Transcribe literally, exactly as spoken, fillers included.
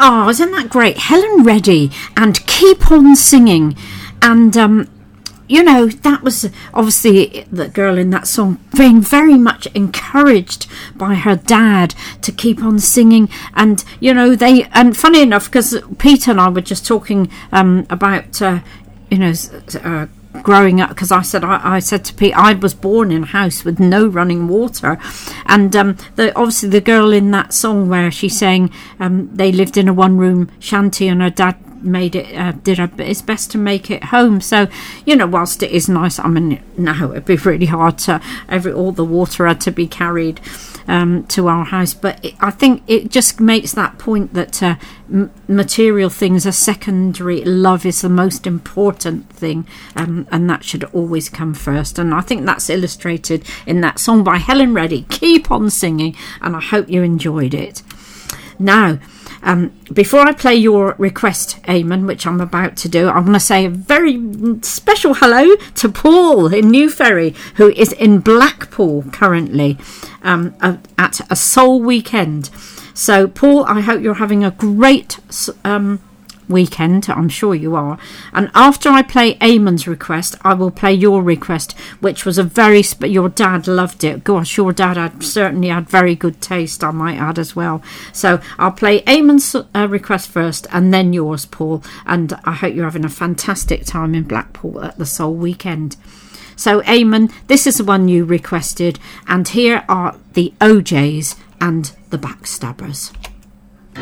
Oh, isn't that great? Helen Reddy and Keep On Singing. And, um, you know, that was obviously the girl in that song being very much encouraged by her dad to keep on singing. And, you know, they, and funny enough, because Peter and I were just talking um, about, uh, you know, uh, growing up, because I said I, I said to Pete, I was born in a house with no running water, and um, the, obviously the girl in that song where she's saying um, they lived in a one-room shanty and her dad made it uh, did her, his best to make it home. So, you know, whilst it is nice, I mean, now it'd be really hard to every all the water had to be carried um, to our house, but it, I think it just makes that point that uh, m- material things are secondary. Love is the most important thing, um, and that should always come first. And I think that's illustrated in that song by Helen Reddy, Keep On Singing, and I hope you enjoyed it. Now, Um, before I play your request, Eamon, which I'm about to do, I want to say a very special hello to Paul in New Ferry, who is in Blackpool currently um, at a soul weekend. So, Paul, I hope you're having a great um, weekend. I'm sure you are. And after I play Eamon's request, I will play your request, which was a very sp- your dad loved it. Gosh, your dad had certainly had very good taste, I might add as well. So I'll play Eamon's uh, request first and then yours, Paul, and I hope you're having a fantastic time in Blackpool at the Soul Weekend. So Eamon, this is the one you requested, and here are the O Js and the Backstabbers.